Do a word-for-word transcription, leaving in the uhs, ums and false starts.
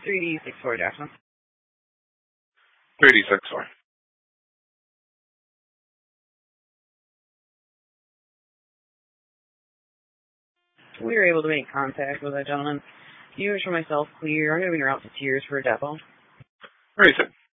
three D six four Jackson. three D six four. We were able to make contact with that gentleman. Viewers for myself clear. I'm going to be en route to Tiers for a depot. Where is it?